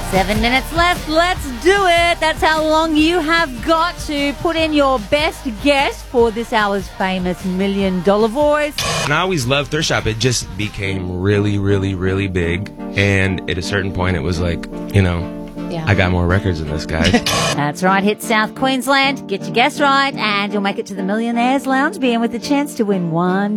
7 minutes left. Let's do it. That's how long you have got to put in your best guess for this hour's famous $1 million voice. And I always loved Thrift Shop. It just became really, really, really big. And at a certain point, it was like, I got more records than this guy. That's right. Hit South Queensland. Get your guess right, and you'll make it to the Millionaires Lounge, being with the chance to win $1